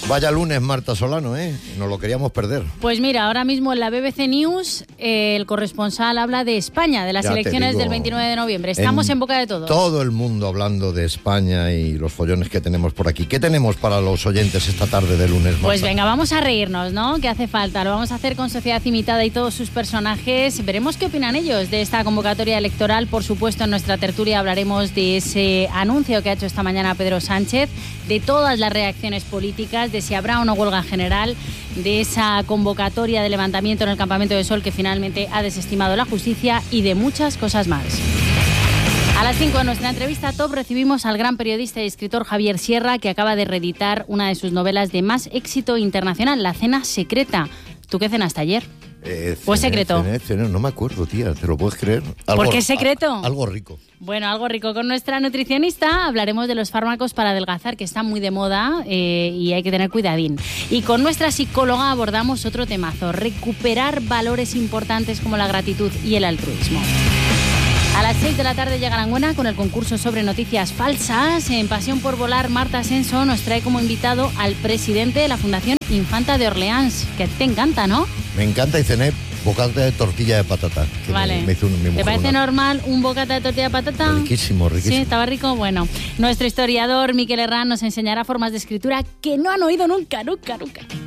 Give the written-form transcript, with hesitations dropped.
Vaya lunes, Marta Solano, nos lo queríamos perder. Pues mira, ahora mismo en la BBC News el corresponsal habla de España, de las elecciones del 29 de noviembre. Estamos en boca de todos. Todo el mundo hablando de España y los follones que tenemos por aquí. ¿Qué tenemos para los oyentes esta tarde de lunes, Marta? Pues venga, vamos a reírnos, ¿no? ¿Qué hace falta? Lo vamos a hacer con Sociedad Imitada y todos sus personajes. Veremos qué opinan ellos de esta convocatoria electoral. Por supuesto, en nuestra tertulia hablaremos de ese anuncio que ha hecho esta mañana Pedro Sánchez, de todas las reacciones políticas, de si habrá o no huelga general, de esa convocatoria de levantamiento en el Campamento de Sol que finalmente ha desestimado la justicia y de muchas cosas más. A las 5 de nuestra entrevista top recibimos al gran periodista y escritor Javier Sierra, que acaba de reeditar una de sus novelas de más éxito internacional, La cena secreta. ¿Tú qué cenaste ayer? ¿O es secreto? No me acuerdo, tía, ¿te lo puedes creer? ¿Por qué es secreto? Algo rico. Bueno, algo rico. Con nuestra nutricionista hablaremos de los fármacos para adelgazar, que están muy de moda y hay que tener cuidadín. Y con nuestra psicóloga abordamos otro temazo: recuperar valores importantes como la gratitud y el altruismo. A las 6 de la tarde llega Langüena con el concurso sobre noticias falsas. En Pasión por Volar, Marta Ascenso nos trae como invitado al presidente de la Fundación Infanta de Orleans, que te encanta, ¿no? Me encanta, y cené bocata de tortilla de patata. Vale. Me hizo mi mujer. ¿Te parece normal un bocata de tortilla de patata? Riquísimo, riquísimo. Sí, estaba rico. Bueno, nuestro historiador Miquel Herrán nos enseñará formas de escritura que no han oído nunca.